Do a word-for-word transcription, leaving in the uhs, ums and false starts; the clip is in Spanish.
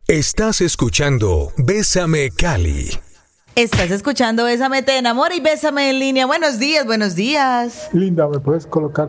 Estás escuchando Bésame Cali. Estás escuchando Bésame, te enamora y Bésame en línea. Buenos días, buenos días. Linda, ¿me puedes colocar